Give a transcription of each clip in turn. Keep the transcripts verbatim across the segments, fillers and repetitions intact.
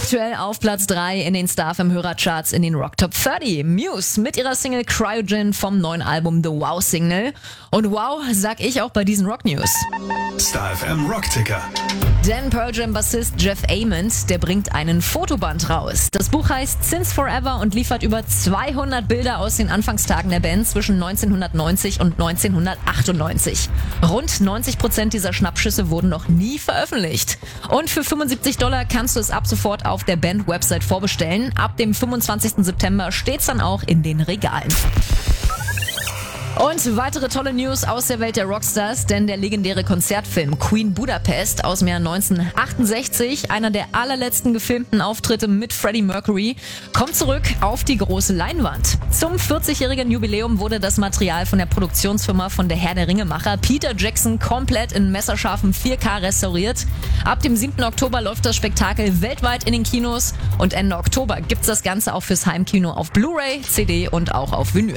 Aktuell auf Platz drei in den Star F M Hörercharts in den Rock Top dreißig. Muse mit ihrer Single Cryogen vom neuen Album The Wow Signal. Und wow, sag ich auch bei diesen Rock News. Star F M Rockticker. Denn Pearl Jam Bassist Jeff Ament, der bringt einen Fotoband raus. Das Buch heißt Since Forever und liefert über zweihundert Bilder aus den Anfangstagen der Band zwischen neunzehnhundertneunzig und neunzehnhundertachtundneunzig. Rund neunzig Prozent dieser Schnappschüsse wurden noch nie veröffentlicht. Und für fünfundsiebzig Dollar kannst du es ab sofort auf der Band-Website vorbestellen. Ab dem fünfundzwanzigsten September steht's dann auch in den Regalen. Und weitere tolle News aus der Welt der Rockstars, denn der legendäre Konzertfilm Queen Budapest aus dem Jahr neunzehnhundertachtundsechzig, einer der allerletzten gefilmten Auftritte mit Freddie Mercury, kommt zurück auf die große Leinwand. Zum vierzigjährigen Jubiläum wurde das Material von der Produktionsfirma von der Herr der Ringe-Macher Peter Jackson komplett in messerscharfem vier K restauriert. Ab dem siebten Oktober läuft das Spektakel weltweit in den Kinos und Ende Oktober gibt's das Ganze auch fürs Heimkino auf Blu-ray, C D und auch auf Vinyl.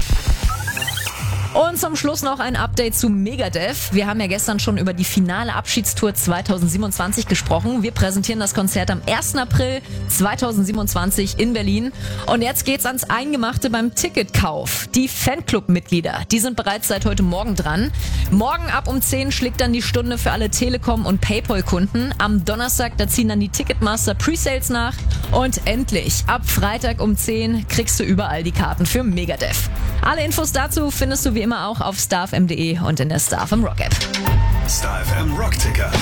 Und zum Schluss noch ein Update zu Megadeth. Wir haben ja gestern schon über die finale Abschiedstour zweitausendsiebenundzwanzig gesprochen. Wir präsentieren das Konzert am ersten April zweitausendsiebenundzwanzig in Berlin. Und jetzt geht's ans Eingemachte beim Ticketkauf. Die Fanclub-Mitglieder, die sind bereits seit heute Morgen dran. Morgen ab um zehn schlägt dann die Stunde für alle Telekom- und Paypal-Kunden. Am Donnerstag, da ziehen dann die Ticketmaster Presales nach. Und endlich, ab Freitag um zehn kriegst du überall die Karten für Megadeth. Alle Infos dazu findest du wie immer auch auf starfm punkt de und in der Star F M Rock App. Star F M Rockticker.